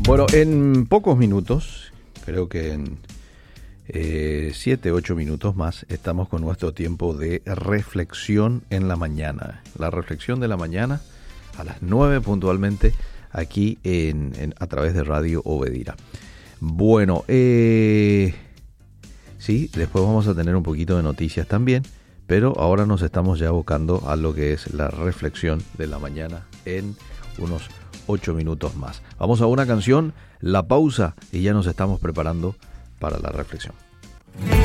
Bueno, en pocos minutos, creo que en 7, 8 minutos más, estamos con nuestro tiempo de reflexión en la mañana. La reflexión de la mañana a las 9 puntualmente, aquí a través de Radio Obedira. Bueno, sí, después vamos a tener un poquito de noticias también, pero ahora nos estamos ya abocando a lo que es la reflexión de la mañana en unos 8 minutos más. Vamos a una canción, la pausa, y ya nos estamos preparando para la reflexión.